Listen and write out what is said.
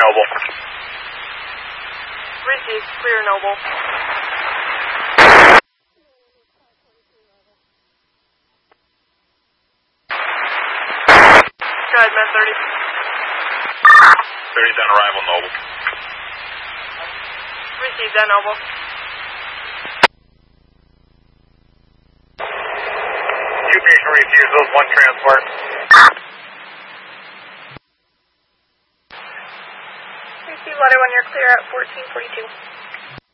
Noble. Received. Clear Noble. Go ahead, man. 30. 30's on arrival, Noble. Received that, Noble. Fusion refusals, 1 transport. Received letter 1, you're clear at 1442.